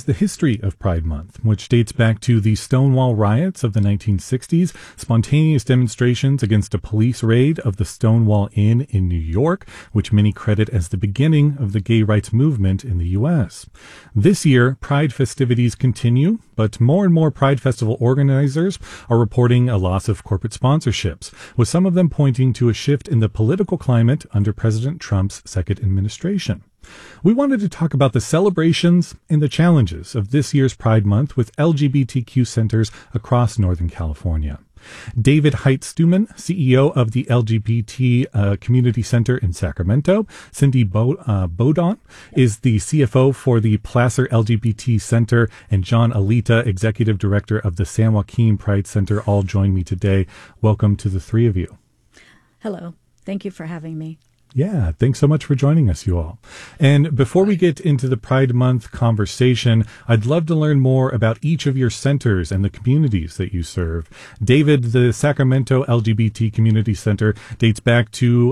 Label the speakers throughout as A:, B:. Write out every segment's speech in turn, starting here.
A: is the history of Pride Month, which dates back to the Stonewall riots of the 1960s, spontaneous demonstrations against a police raid of the Stonewall Inn in New York, which many credit as the beginning of the gay rights movement in the U.S. This year, Pride festivities continue, but more and more Pride Festival organizers are reporting a loss of corporate sponsorships, with some of them pointing to a shift in the political climate under President Trump's second administration. We wanted to talk about the celebrations and the challenges of this year's Pride Month with LGBTQ centers across Northern California. David Heitstuman, CEO of the LGBT Community Center in Sacramento. Cindy Bodon is the CFO for the Placer LGBT Center, and John Alita, Executive Director of the San Joaquin Pride Center, all join me today. Welcome to the three of you.
B: Hello. Thank you for having me.
A: Yeah, thanks so much for joining us, you all. And before we get into the Pride Month conversation, I'd love to learn more about each of your centers and the communities that you serve. David, the Sacramento LGBT Community Center dates back to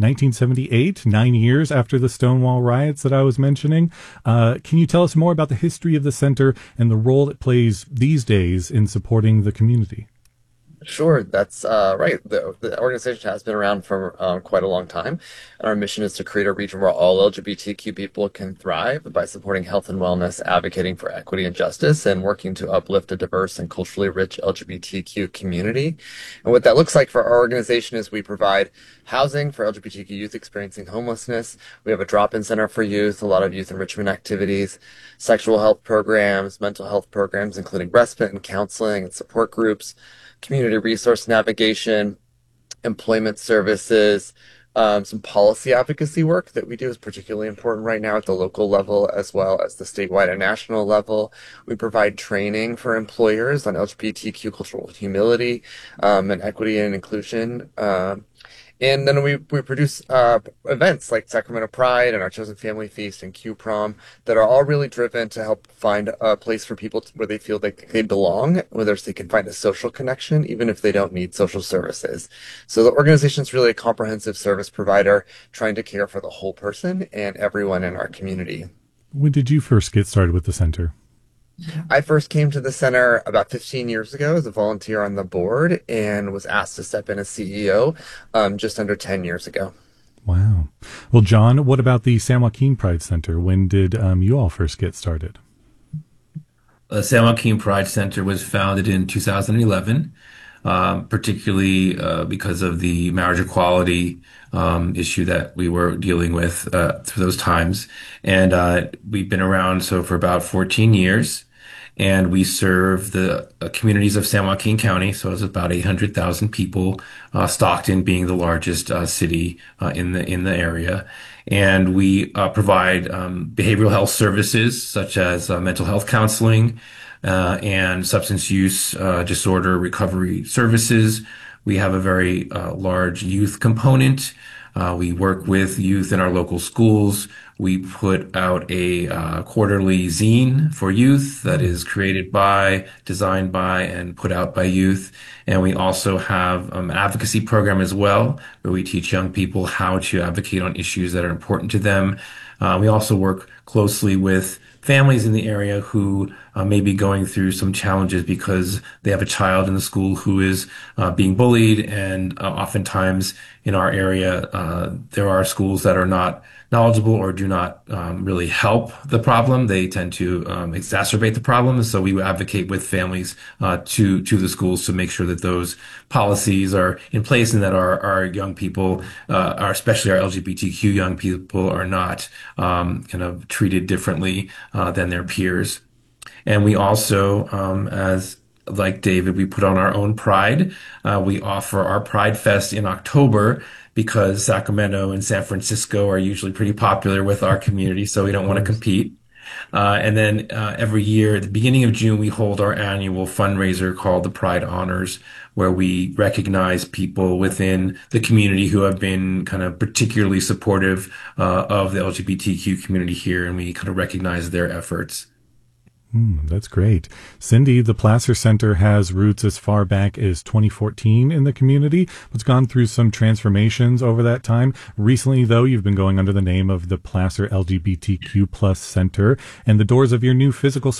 A: 1978, 9 years after the Stonewall riots that I was mentioning. Can you tell us more about the history of the center and the role it plays these days in supporting the community?
C: Sure, that's right. The organization has been around for quite a long time, and our mission is to create a region where all LGBTQ people can thrive by supporting health and wellness, advocating for equity and justice, and working to uplift a diverse and culturally rich LGBTQ community. And what that looks like for our organization is we provide housing for LGBTQ youth experiencing homelessness. We have a drop-in center for youth, a lot of youth enrichment activities, sexual health programs, mental health programs, including respite and counseling and support groups, community resource navigation, employment services, some policy advocacy work that we do is particularly important right now at the local level as well as the statewide and national level. We provide training for employers on LGBTQ cultural humility and equity and inclusion. And then we produce events like Sacramento Pride and our Chosen Family Feast and Q Prom that are all really driven to help find a place for people where they feel like they belong, where they can find a social connection, even if they don't need social services. So the organization is really a comprehensive service provider trying to care for the whole person and everyone in our community.
A: When did you first get started with the center?
C: I first came to the center about 15 years ago as a volunteer on the board and was asked to step in as CEO just under 10 years ago.
A: Wow. Well, John, what about the San Joaquin Pride Center? When did you all first get started?
D: The San Joaquin Pride Center was founded in 2011, particularly because of the marriage equality issue that we were dealing with through those times. And we've been around for about 14 years. And we serve the communities of San Joaquin County, so it's about 800,000 people, Stockton being the largest city in the area. And we provide behavioral health services such as mental health counseling and substance use disorder recovery services. We have a very large youth component. We work with youth in our local schools. We put out a quarterly zine for youth that is created by, designed by, and put out by youth. And we also have an advocacy program as well, where we teach young people how to advocate on issues that are important to them. We also work closely with families in the area who may be going through some challenges because they have a child in the school who is being bullied. And oftentimes in our area, there are schools that are not knowledgeable or do not really help the problem. They tend to exacerbate the problem. So we advocate with families to the schools to make sure that those policies are in place and that our young people, especially our LGBTQ young people, are not treated differently than their peers. And we also, as like David, we put on our own Pride. We offer our Pride Fest in October because Sacramento and San Francisco are usually pretty popular with our community, so we don't want to compete. And then every year, at the beginning of June, we hold our annual fundraiser called the Pride Honors, where we recognize people within the community who have been kind of particularly supportive of the LGBTQ community here, and we kind of recognize their efforts.
A: That's great. Cindy, the Placer Center has roots as far back as 2014 in the community. It's gone through some transformations over that time. Recently, though, you've been going under the name of the Placer LGBTQ Plus Center, and the doors of your new physical